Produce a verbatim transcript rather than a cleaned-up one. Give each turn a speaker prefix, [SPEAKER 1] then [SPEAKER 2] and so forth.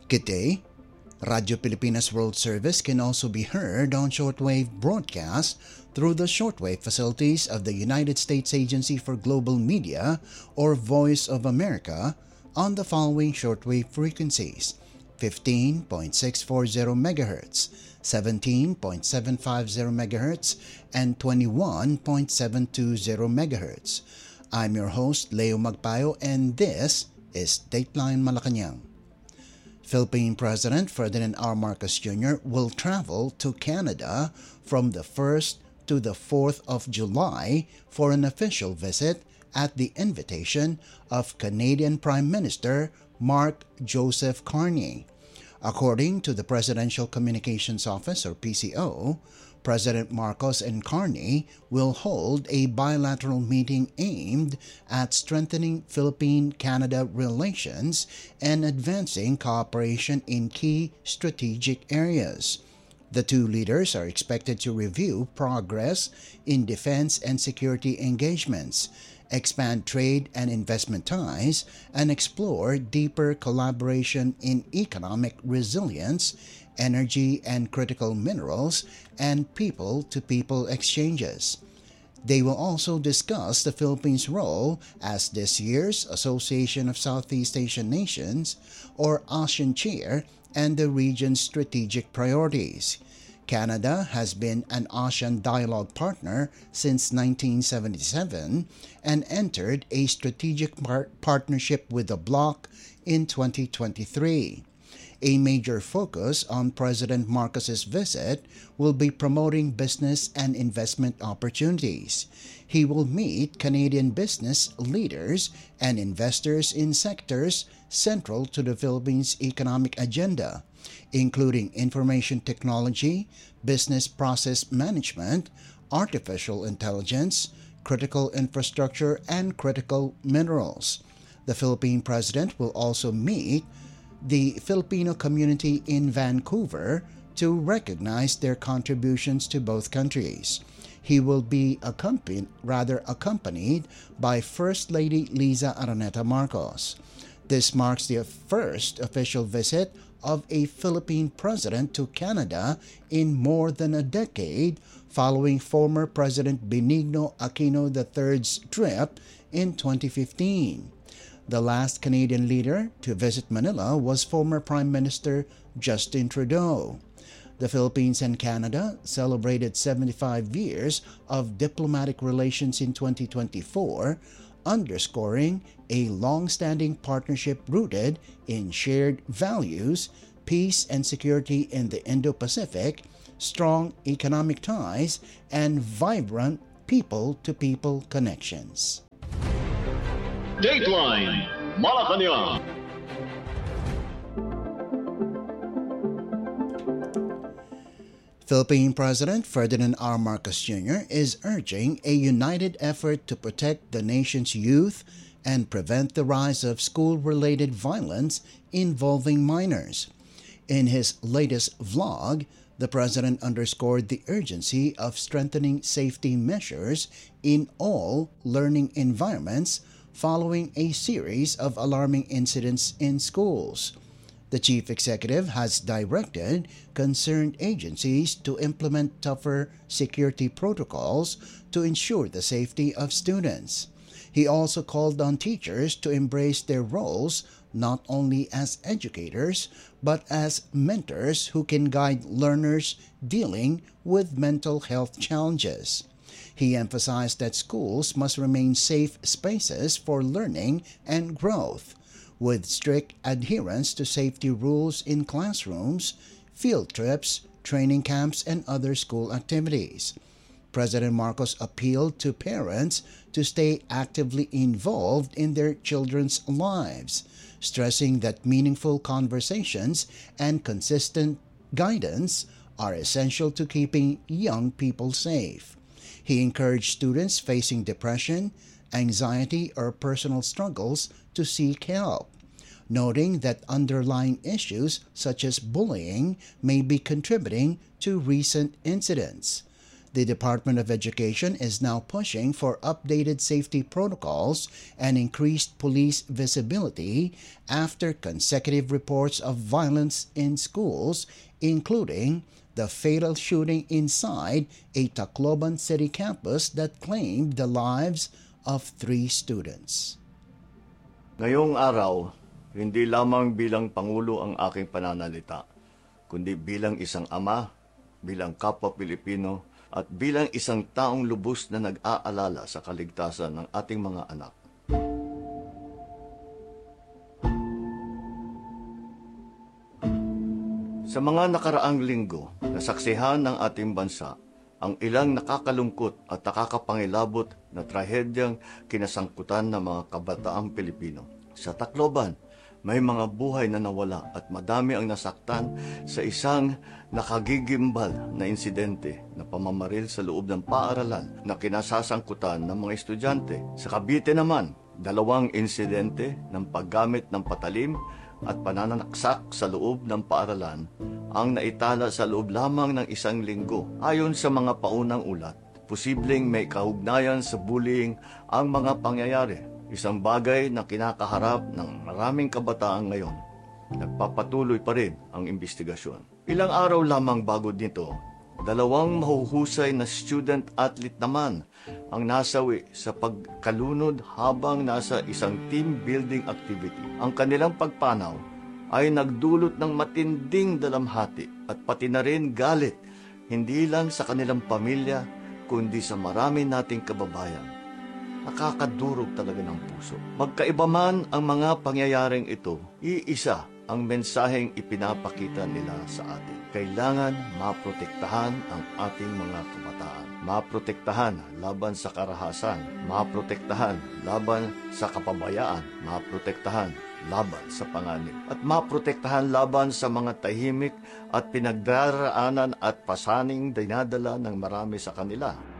[SPEAKER 1] Good day. Radio Pilipinas World Service can also be heard on shortwave broadcast through the shortwave facilities of the United States Agency for Global Media or Voice of America on the following shortwave frequencies: fifteen point six four zero megahertz, seventeen point seven five zero megahertz, and twenty-one point seven two zero megahertz. I'm your host, Leo Magpayo, and this is Dateline Malacanang. Philippine President Ferdinand R. Marcos Junior will travel to Canada from the first to the fourth of July for an official visit at the invitation of Canadian Prime Minister Mark Joseph Carney. According to the Presidential Communications Office or P C O, President Marcos and Carney will hold a bilateral meeting aimed at strengthening Philippine-Canada relations and advancing cooperation in key strategic areas. The two leaders are expected to review progress in defense and security engagements, expand trade and investment ties, and explore deeper collaboration in economic resilience, energy and critical minerals, and people-to-people exchanges. They will also discuss the Philippines' role as this year's Association of Southeast Asian Nations, or ASEAN Chair, and the region's strategic priorities. Canada has been an ASEAN dialogue partner since nineteen seventy-seven and entered a strategic par- partnership with the bloc in twenty twenty-three. A major focus on President Marcos's visit will be promoting business and investment opportunities. He will meet Canadian business leaders and investors in sectors central to the Philippines' economic agenda, including information technology, business process management, artificial intelligence, critical infrastructure, and critical minerals. The Philippine president will also meet the Filipino community in Vancouver to recognize their contributions to both countries. He will be accompanied, rather accompanied by First Lady Liza Araneta Marcos. This marks the first official visit of a Philippine president to Canada in more than a decade, following former President Benigno Aquino the third's trip in twenty fifteen. The last Canadian leader to visit Manila was former Prime Minister Justin Trudeau. The Philippines and Canada celebrated seventy-five years of diplomatic relations in twenty twenty-four, underscoring a long-standing partnership rooted in shared values, peace and security in the Indo-Pacific, strong economic ties, and vibrant people-to-people connections.
[SPEAKER 2] Dateline Malacanang.
[SPEAKER 1] Philippine President Ferdinand R. Marcos Junior is urging a united effort to protect the nation's youth and prevent the rise of school-related violence involving minors. In his latest vlog, the president underscored the urgency of strengthening safety measures in all learning environments following a series of alarming incidents in schools. The chief executive has directed concerned agencies to implement tougher security protocols to ensure the safety of students. He also called on teachers to embrace their roles not only as educators but as mentors who can guide learners dealing with mental health challenges. He emphasized that schools must remain safe spaces for learning and growth, with strict adherence to safety rules in classrooms, field trips, training camps, and other school activities. President Marcos appealed to parents to stay actively involved in their children's lives, stressing that meaningful conversations and consistent guidance are essential to keeping young people safe. He encouraged students facing depression, anxiety, or personal struggles to seek help, noting that underlying issues such as bullying may be contributing to recent incidents. The Department of Education is now pushing for updated safety protocols and increased police visibility after consecutive reports of violence in schools, including the fatal shooting inside a Tacloban City campus that claimed the lives of three students.
[SPEAKER 3] Ngayong araw, hindi lamang bilang Pangulo ang aking pananalita, kundi bilang isang ama, bilang kapwa Pilipino, at bilang isang taong lubos na nag-aalala sa kaligtasan ng ating mga anak. Sa mga nakaraang linggo, nasaksihan ng ating bansa ang ilang nakakalungkot at nakakapangilabot na trahedyang kinasangkutan ng mga kabataang Pilipino. Sa Tacloban, may mga buhay na nawala at madami ang nasaktan sa isang nakagigimbal na insidente na pamamaril sa loob ng paaralan na kinasasangkutan ng mga estudyante. Sa Cavite naman, dalawang insidente ng paggamit ng patalim at pananaksak sa loob ng paaralan ang naitala sa loob lamang ng isang linggo. Ayon sa mga paunang ulat, posibleng may kaugnayan sa bullying ang mga pangyayari. Isang bagay na kinakaharap ng maraming kabataan ngayon. Nagpapatuloy pa rin ang investigasyon. Ilang araw lamang bago nito, dalawang mahuhusay na student-athlete naman ang nasawi sa pagkalunod habang nasa isang team building activity. Ang kanilang pagpanaw ay nagdulot ng matinding dalamhati at pati na rin galit, hindi lang sa kanilang pamilya, kundi sa marami nating kababayan. Nakakadurog talaga ng puso. Magkaiba man ang mga pangyayaring ito, iisa ang mensaheng ipinapakita nila sa atin. Kailangan maprotektahan ang ating mga kabataan. Maprotektahan laban sa karahasan. Maprotektahan laban sa kapabayaan. Maprotektahan laban sa panganib. At maprotektahan laban sa mga tahimik at pinagdaraanan at pasaning dinadala ng marami sa kanila.